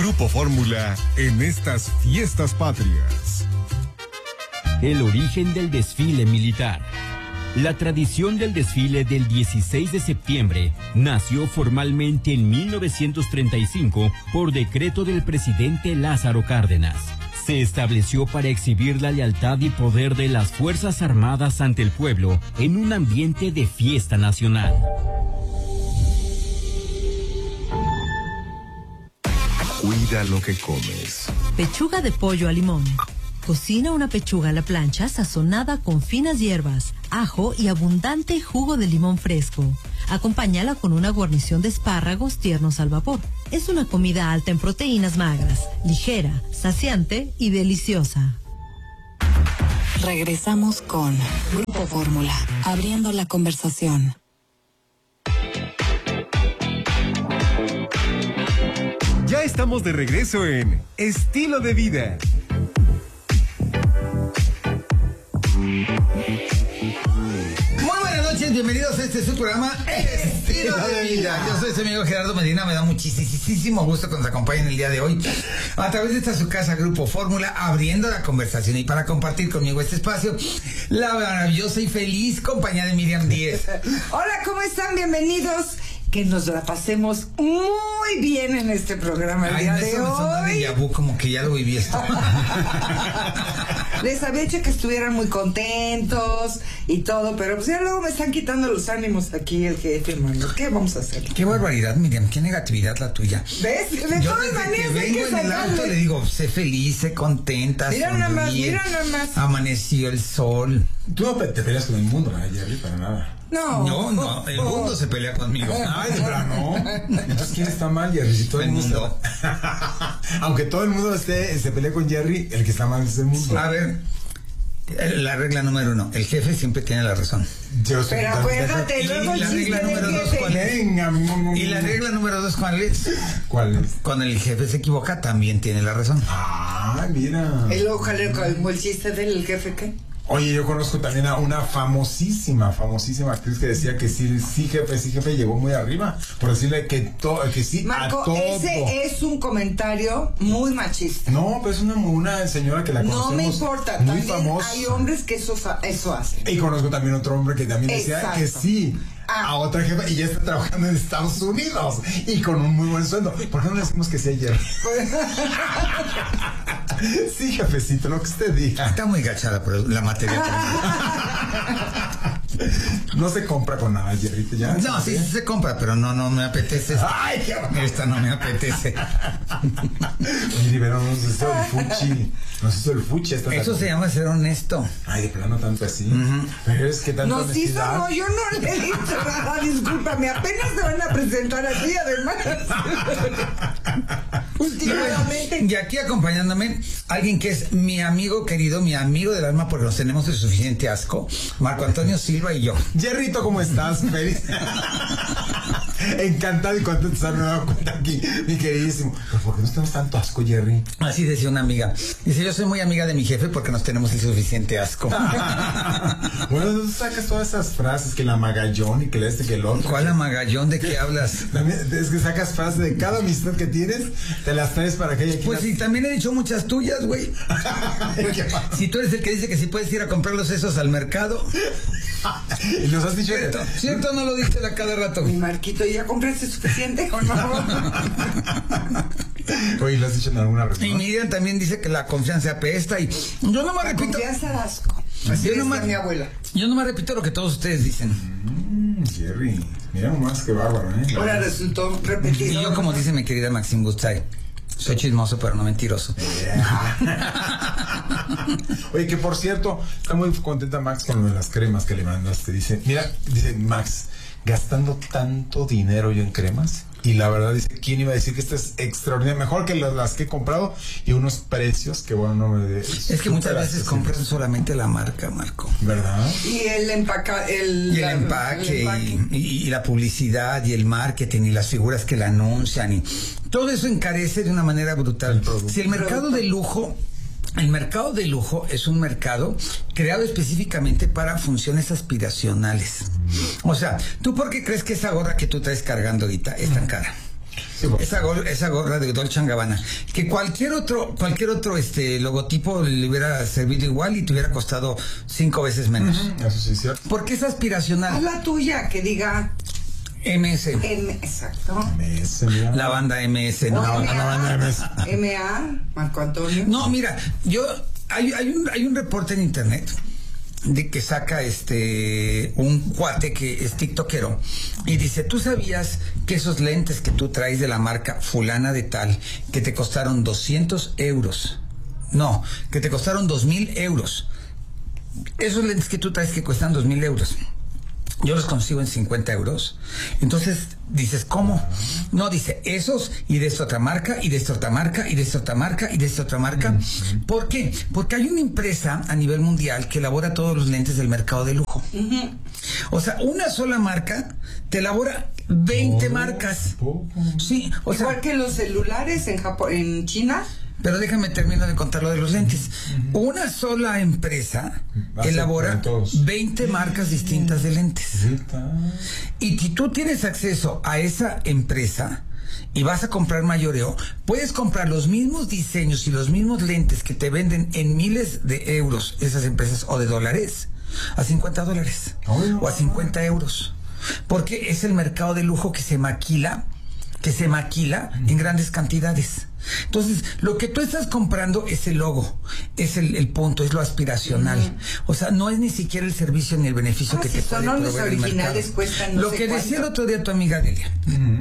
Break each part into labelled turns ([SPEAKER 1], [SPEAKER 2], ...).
[SPEAKER 1] Grupo Fórmula en estas fiestas patrias.
[SPEAKER 2] El origen del desfile militar. La tradición del desfile del 16 de septiembre nació formalmente en 1935 por decreto del presidente Lázaro Cárdenas. Se estableció para exhibir la lealtad y poder de las Fuerzas Armadas ante el pueblo en un ambiente de fiesta nacional.
[SPEAKER 1] Cuida lo que comes.
[SPEAKER 3] Pechuga de pollo a limón. Cocina una pechuga a la plancha sazonada con finas hierbas, ajo y abundante jugo de limón fresco. Acompáñala con una guarnición de espárragos tiernos al vapor. Es una comida alta en proteínas magras, ligera, saciante y deliciosa.
[SPEAKER 4] Regresamos con Grupo Fórmula, abriendo la conversación.
[SPEAKER 1] Ya estamos de regreso en Estilo de Vida.
[SPEAKER 5] Muy buenas noches, bienvenidos a este su programa Estilo de Vida. Yo soy su amigo Gerardo Medina, me da muchísimo gusto que nos acompañen el día de hoy a través de esta su casa Grupo Fórmula, abriendo la conversación, y para compartir conmigo este espacio, la maravillosa y feliz compañía de Miriam Díez.
[SPEAKER 6] Hola, ¿cómo están? Bienvenidos. Que nos la pasemos muy bien en este programa el día de
[SPEAKER 5] hoy. Déjà vu, como que ya lo viví esto.
[SPEAKER 6] Les había hecho que estuvieran muy contentos y todo, pero pues ya luego me están quitando los ánimos aquí el jefe, hermano. ¿Qué vamos a hacer?
[SPEAKER 5] Qué barbaridad, Miriam, qué negatividad la tuya.
[SPEAKER 6] ¿Ves? De todas maneras hay que sacarle.
[SPEAKER 5] Le digo, sé feliz, sé contenta.
[SPEAKER 6] Mira nada más.
[SPEAKER 5] Amaneció el sol.
[SPEAKER 7] Tú no te peleas con el mundo, ¿no, Jerry? Para nada.
[SPEAKER 5] No, el mundo se pelea conmigo.
[SPEAKER 7] Ay, de verdad, no. Entonces, ¿quién está mal, Jerry? Si todo el mundo. Aunque todo el mundo se pelea con Jerry, el que está mal es el mundo.
[SPEAKER 5] A ver, la regla número 1, el jefe siempre tiene la razón.
[SPEAKER 6] Pero acuérdate, luego
[SPEAKER 5] la regla número 2, ¿cuál es? Y la regla número 2, ¿cuál es?
[SPEAKER 7] ¿Cuál es?
[SPEAKER 5] Cuando el jefe se equivoca, también tiene la razón.
[SPEAKER 7] Ah, mira.
[SPEAKER 6] Y luego, como el chiste del jefe, ¿qué?
[SPEAKER 7] Oye, yo conozco también a una famosísima actriz que decía que sí, jefe, llegó muy arriba, por decirle que sí,
[SPEAKER 6] Marco,
[SPEAKER 7] a todo.
[SPEAKER 6] Ese es un comentario muy machista.
[SPEAKER 7] No, pero es una señora que la conocemos.
[SPEAKER 6] No me importa,
[SPEAKER 7] muy
[SPEAKER 6] también
[SPEAKER 7] famosa.
[SPEAKER 6] hay hombres que eso hacen.
[SPEAKER 7] Y conozco también otro hombre que también decía
[SPEAKER 6] Exacto.
[SPEAKER 7] que sí. A otra jefa, y ya está trabajando en Estados Unidos y con un muy buen sueldo. ¿Por qué no le decimos que sí ayer? Sí, jefecito, lo que usted diga.
[SPEAKER 5] Está muy gachada por la materia.
[SPEAKER 7] No se compra con nada, Jerrito, ya.
[SPEAKER 5] No, sí se compra, pero no me apetece.
[SPEAKER 7] Ay, qué
[SPEAKER 5] esta no me apetece.
[SPEAKER 7] Mire, pero nos hizo el fuchi.
[SPEAKER 5] Eso se llama ser honesto.
[SPEAKER 7] Ay, de plano tanto así. Pero es que tanto honestidad.
[SPEAKER 6] No, yo no le he dicho nada, discúlpame, apenas te van a presentar a ti, además. Últimamente.
[SPEAKER 5] Y aquí acompañándome, alguien que es mi amigo querido, mi amigo del alma, porque nos tenemos el suficiente asco, Marco Antonio Silva y yo.
[SPEAKER 7] Jerrito, ¿cómo estás? Feliz. Encantado y contento de estar nueva cuenta aquí, mi queridísimo. ¿Pero por qué no tenemos tanto asco, Jerry?
[SPEAKER 5] Así decía una amiga. Dice, yo soy muy amiga de mi jefe porque nos tenemos el suficiente asco.
[SPEAKER 7] Bueno, tú sacas todas esas frases, que la magallón y que que el otro.
[SPEAKER 5] ¿Cuál amagallón? ¿De qué hablas?
[SPEAKER 7] También es que sacas frases de cada amistad que tienes, te las traes para que haya quien
[SPEAKER 5] Pues sí, también he dicho muchas tuyas, güey. Si tú eres el que dice que si puedes ir a comprar los sesos al mercado.
[SPEAKER 7] Y nos has dicho
[SPEAKER 5] ¿Cierto? No lo dices a cada rato.
[SPEAKER 6] Mi Marquito, ¿ya compraste suficiente o no?
[SPEAKER 7] Oye, lo has dicho en alguna reunión.
[SPEAKER 5] Y Miriam también dice que la confianza apesta, y yo no me repito.
[SPEAKER 6] La confianza da asco. Así es mi abuela.
[SPEAKER 5] Yo no me repito lo que todos ustedes dicen.
[SPEAKER 7] Jerry, mira nomás qué bárbaro, ¿eh?
[SPEAKER 6] Ahora resultó repetido.
[SPEAKER 5] Y yo, como dice mi querida Maxine Gustay, soy chismoso pero no mentiroso.
[SPEAKER 7] Oye, que por cierto, está muy contenta Max con lo de las cremas que le mandaste. Dice Max, gastando tanto dinero yo en cremas. Y la verdad dice, ¿quién iba a decir que esto es extraordinario? Mejor que las que he comprado, y unos precios que bueno, no me...
[SPEAKER 5] Es que muchas veces compran solamente la marca, Marco.
[SPEAKER 7] ¿Verdad?
[SPEAKER 6] Y el empaque
[SPEAKER 5] y la publicidad y el marketing y las figuras que la anuncian, y todo eso encarece de una manera brutal. Si el mercado de lujo... El mercado de lujo es un mercado creado específicamente para funciones aspiracionales. O sea, ¿tú por qué crees que esa gorra que tú traes cargando ahorita es tan cara?
[SPEAKER 7] Sí, pues.
[SPEAKER 5] Esa gorra de Dolce & Gabbana, que cualquier otro logotipo le hubiera servido igual y te hubiera costado 5 veces menos.
[SPEAKER 7] Eso sí es cierto.
[SPEAKER 5] Porque es aspiracional.
[SPEAKER 6] Haz la tuya, que diga
[SPEAKER 5] MS.
[SPEAKER 6] exacto.
[SPEAKER 7] Mira.
[SPEAKER 5] La banda MS. No,
[SPEAKER 6] O
[SPEAKER 5] la banda MS.
[SPEAKER 6] MA, Marco Antonio.
[SPEAKER 5] No, mira, hay un reporte en internet de que saca un cuate que es tiktokero y dice, ¿tú sabías que esos lentes que tú traes de la marca fulana de tal, que te costaron 200 euros? No, que te costaron 2,000 euros. Esos lentes que tú traes que cuestan 2,000 euros, yo los consigo en 50 euros. Entonces dices, ¿cómo? No, dice, esos y de esta otra marca, y de esta otra marca, y de esta otra marca, y de esta otra marca. ¿Por qué? Porque hay una empresa a nivel mundial que elabora todos los lentes del mercado de lujo. O sea, una sola marca te elabora 20 marcas. Sí, o sea,
[SPEAKER 6] igual que los celulares en Japón, en China.
[SPEAKER 5] pero déjame terminar de contar lo de los lentes. Una sola empresa elabora 20 marcas distintas de lentes. Y si tú tienes acceso a esa empresa y vas a comprar mayoreo, puedes comprar los mismos diseños y los mismos lentes que te venden en miles de euros esas empresas, o de dólares, a $50 o a 50 euros. Porque es el mercado de lujo que se maquila en grandes cantidades. Entonces, lo que tú estás comprando es el logo, es el punto, es lo aspiracional. O sea, no es ni siquiera el servicio ni el beneficio que te puede proveer el mercado.
[SPEAKER 6] Los originales cuestan no
[SPEAKER 5] lo
[SPEAKER 6] sé
[SPEAKER 5] que
[SPEAKER 6] cuánto.
[SPEAKER 5] decía el otro día tu amiga Delia,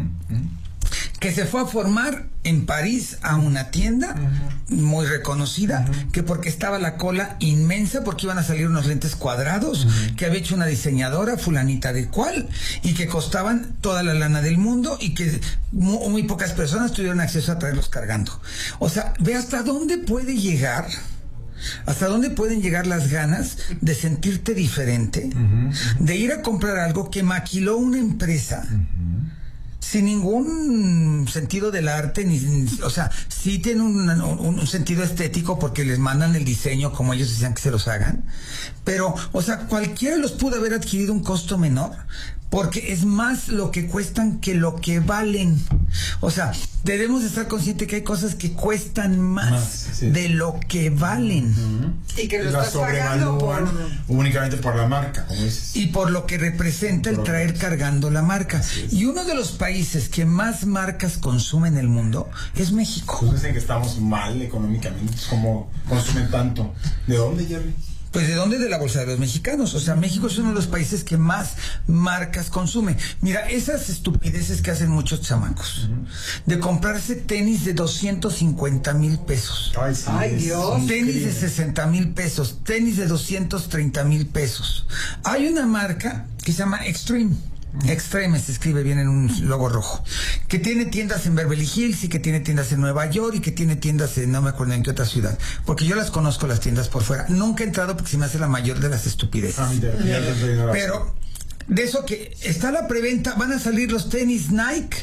[SPEAKER 5] que se fue a formar en París a una tienda muy reconocida, que porque estaba la cola inmensa, porque iban a salir unos lentes cuadrados, que había hecho una diseñadora fulanita de cual, y que costaban toda la lana del mundo, y que muy pocas personas tuvieron acceso a traerlos cargando. O sea, ve hasta dónde puede llegar. ¿Hasta dónde pueden llegar las ganas de sentirte diferente? De ir a comprar algo que maquiló una empresa sin ningún sentido del arte, o sea, sí tiene un sentido estético porque les mandan el diseño como ellos decían que se los hagan, pero, o sea, cualquiera los pudo haber adquirido un costo menor, porque es más lo que cuestan que lo que valen. O sea, debemos estar conscientes que hay cosas que cuestan más de lo que valen.
[SPEAKER 6] Y que lo estás pagando
[SPEAKER 7] únicamente por la marca, como dices.
[SPEAKER 5] Y por lo que representa el traer cargando la marca. Y uno de los países que más marcas consume en el mundo es México.
[SPEAKER 7] Pues dicen que estamos mal económicamente, como consumen tanto. ¿De dónde, Jerry?
[SPEAKER 5] Pues ¿de dónde? De la bolsa de los mexicanos. O sea, México es uno de los países que más marcas consume. Mira, esas estupideces que hacen muchos chamacos, de comprarse tenis de 250,000 pesos.
[SPEAKER 7] Ay, sí,
[SPEAKER 6] Ay, Dios.
[SPEAKER 5] Tenis de 60,000 pesos, tenis de 230,000 pesos. Hay una marca que se llama Extreme. Extreme se escribe bien en un logo rojo, que tiene tiendas en Beverly Hills y que tiene tiendas en Nueva York y que tiene tiendas en no me acuerdo en qué otra ciudad, porque yo las conozco las tiendas por fuera. Nunca he entrado porque se me hace la mayor de las estupideces. Pero de eso que está la preventa, van a salir los tenis Nike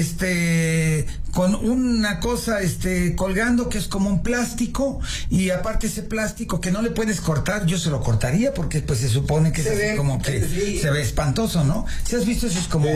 [SPEAKER 5] con una cosa colgando que es como un plástico, y aparte ese plástico que no le puedes cortar, yo se lo cortaría porque pues se supone que es así como que se ve espantoso, ¿no? ¿Sí has visto esos como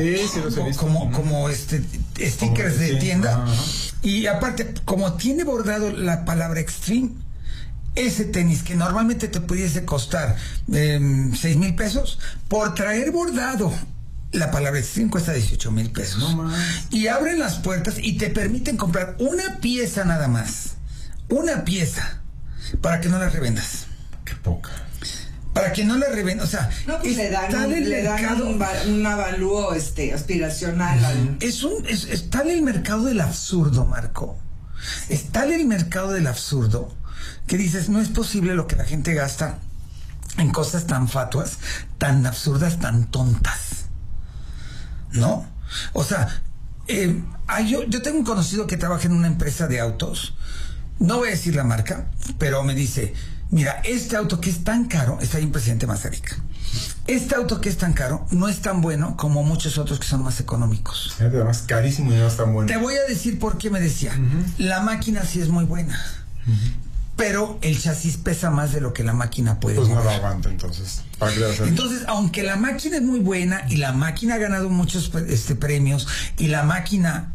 [SPEAKER 5] stickers de tienda? Y aparte, como tiene bordado la palabra Extreme, ese tenis que normalmente te pudiese costar 6,000 pesos, por traer bordado la palabra Extreme cuesta 18,000 pesos. No más. Y abren las puertas y te permiten comprar una pieza nada más. Una pieza. Para que no la revendas.
[SPEAKER 7] Qué poca.
[SPEAKER 5] Para que no la revendas. O sea,
[SPEAKER 6] no, pues le dan un avalúo aspiracional.
[SPEAKER 5] Es tal el mercado del absurdo, Marco. Es tal el mercado del absurdo que dices, no es posible lo que la gente gasta en cosas tan fatuas, tan absurdas, tan tontas. ¿No? O sea, yo tengo un conocido que trabaja en una empresa de autos, no voy a decir la marca, pero me dice, mira, este auto que es tan caro, está ahí en Presidente Mazarik, este auto que es tan caro no es tan bueno como muchos otros que son más económicos.
[SPEAKER 7] Además, carísimo y no es tan bueno.
[SPEAKER 5] Te voy a decir por qué me decía, la máquina sí es muy buena, pero el chasis pesa más de lo que la máquina puede
[SPEAKER 7] mover.
[SPEAKER 5] Pues
[SPEAKER 7] no lo aguanta, entonces.
[SPEAKER 5] Entonces, aunque la máquina es muy buena y la máquina ha ganado muchos premios y la máquina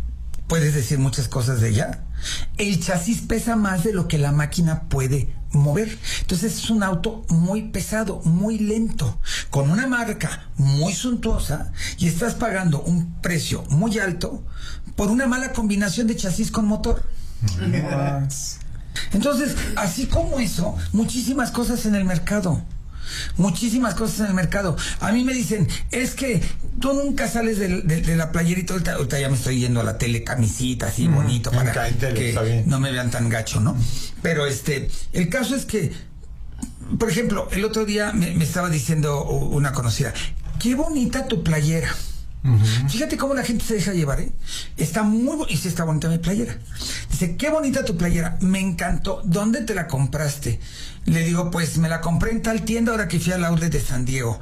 [SPEAKER 5] puedes decir muchas cosas de ella. El chasis pesa más de lo que la máquina puede mover. Entonces es un auto muy pesado, muy lento, con una marca muy suntuosa, y estás pagando un precio muy alto por una mala combinación de chasis con motor. Entonces, así como eso, muchísimas cosas en el mercado. Muchísimas cosas en el mercado. A mí me dicen, es que tú nunca sales de la playerita. Ahorita ya me estoy yendo a la tele, camisita así bonito, para que no me vean tan gacho, ¿no? Pero el caso es que, por ejemplo, el otro día me estaba diciendo una conocida, qué bonita tu playera. Fíjate cómo la gente se deja llevar, ¿eh? Está muy y sí está bonita mi playera. Dice, qué bonita tu playera, me encantó. ¿Dónde te la compraste? Le digo, pues me la compré en tal tienda ahora que fui al outlet de San Diego.